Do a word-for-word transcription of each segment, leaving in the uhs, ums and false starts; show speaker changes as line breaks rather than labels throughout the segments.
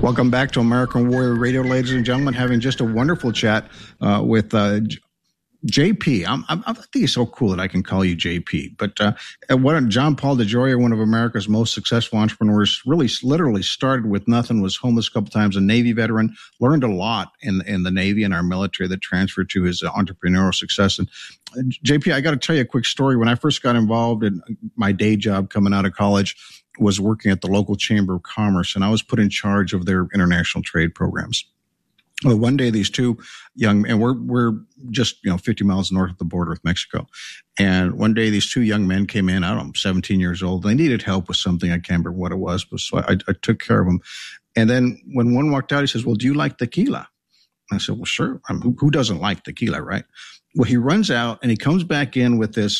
Welcome back to American Warrior Radio, ladies and gentlemen. Having just a wonderful chat uh, with uh, J P. I'm, I'm, I think it's so cool that I can call you J P. But uh, what John Paul DeJoria, one of America's most successful entrepreneurs, really literally started with nothing, was homeless a couple times, a Navy veteran, learned a lot in, in the Navy and our military that transferred to his uh, entrepreneurial success. And uh, J P, I got to tell you a quick story. When I first got involved in my day job coming out of college, was working at the local Chamber of Commerce, and I was put in charge of their international trade programs. Well, one day these two young, and we're, we're just, you know, fifty miles north of the border with Mexico. And one day these two young men came in, I don't know, seventeen years old. They needed help with something. I can't remember what it was, but so I, I took care of them. And then when one walked out, he says, well, do you like tequila? I said, well, sure. I mean, who, who doesn't like tequila, right? Well, he runs out and he comes back in with this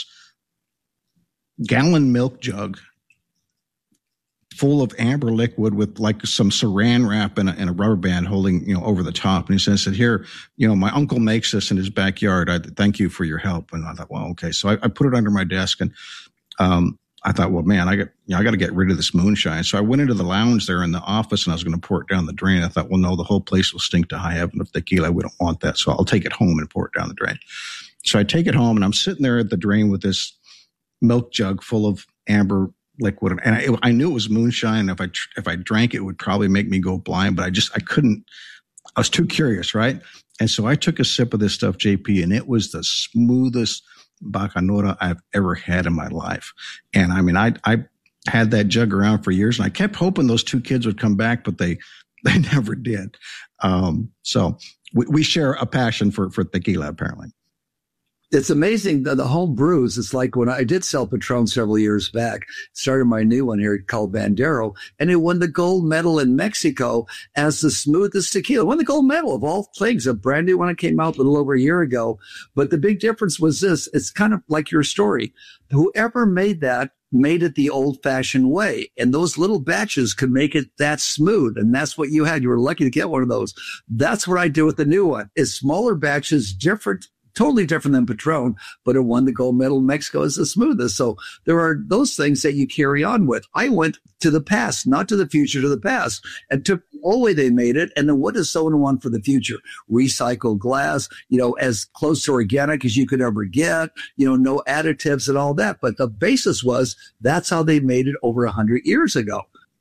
gallon milk jug full of amber liquid with like some saran wrap and a, and a rubber band holding, you know, over the top. And he said, here, you know, my uncle makes this in his backyard. I thank you for your help. And I thought, well, okay. So I, I put it under my desk, and um, I thought, well, man, I got, you know, I got to get rid of this moonshine. So I went into the lounge there in the office, and I was going to pour it down the drain. I thought, well, no, the whole place will stink to high heaven of tequila. We don't want that. So I'll take it home and pour it down the drain. So I take it home, and I'm sitting there at the drain with this milk jug full of amber liquid, and I, I knew it was moonshine. If I if I drank it, it would probably make me go blind. But I just I couldn't. I was too curious, right? And so I took a sip of this stuff, J P, and it was the smoothest bacanora I've ever had in my life. And I mean, I I had that jug around for years, and I kept hoping those two kids would come back, but they they never did. Um, so we, we share a passion for for tequila, apparently.
It's amazing that the home brews. It's like when I did sell Patron several years back, started my new one here called Bandero, and it won the gold medal in Mexico as the smoothest tequila. Won the gold medal of all things, a brand new one. It came out a little over a year ago. But the big difference was this. It's kind of like your story. Whoever made that made it the old fashioned way. And those little batches could make it that smooth. And that's what you had. You were lucky to get one of those. That's what I do with the new one. It's smaller batches, different, totally different than Patron, but it won the gold medal in Mexico as the smoothest. So there are those things that you carry on with. I went to the past, not to the future, to the past, and took all the way they made it. And then what does someone want for the future? Recycled glass, you know, as close to organic as you could ever get, you know, no additives and all that. But the basis was that's how they made it over a hundred years ago.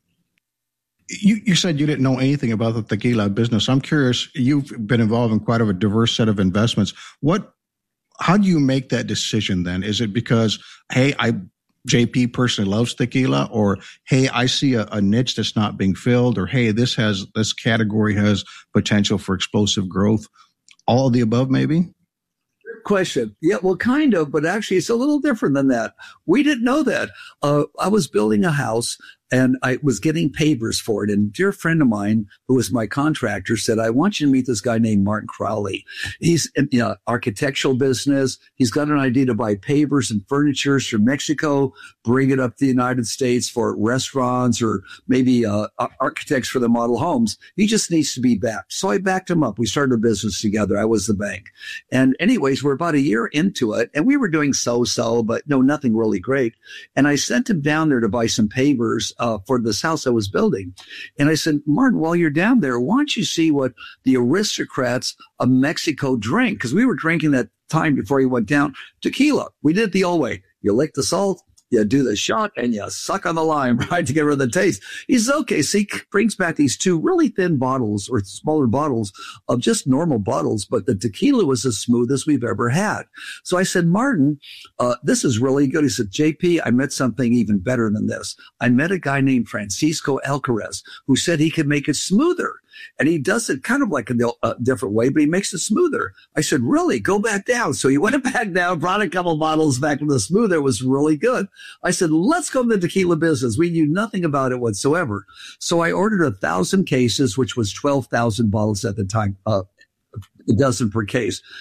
You, you said you didn't know anything about the tequila business. I'm curious, you've been involved in quite of a diverse set of investments. What, how do you make that decision then? Is it because, hey, I, J P personally loves tequila, or, hey, I see a, a niche that's not being filled, or, hey, this has, this category has potential for explosive growth? All of the above, maybe?
Question. Yeah, well, kind of, but actually it's a little different than that. We didn't know that. Uh, I was building a house and I was getting pavers for it. And a dear friend of mine, who was my contractor, said, I want you to meet this guy named Martin Crowley. He's in you know, architectural business. He's got an idea to buy pavers and furniture from Mexico, bring it up to the United States for restaurants or maybe uh, architects for the model homes. He just needs to be backed. So I backed him up. We started a business together. I was the bank. And anyways, we're about a year into it and we were doing so-so, but no, nothing really great. And I sent him down there to buy some pavers Uh, for this house I was building. And I said, Martin, while you're down there, why don't you see what the aristocrats of Mexico drink? Because we were drinking that time before he went down tequila. We did it the old way. You lick the salt, you do the shot, and you suck on the lime, right, to get rid of the taste. He says, okay. So he brings back these two really thin bottles or smaller bottles of just normal bottles, but the tequila was the smoothest we've ever had. So I said, Martin, uh, this is really good. He said, J P, I met something even better than this. I met a guy named Francisco Alcaraz who said he could make it smoother. And he does it kind of like a uh, different way, but he makes it smoother. I said, really? Go back down. So he went back down, brought a couple bottles back to the smoother. It was really good. I said, let's go to the tequila business. We knew nothing about it whatsoever. So I ordered a thousand cases, which was twelve thousand bottles at the time, uh, a dozen per case.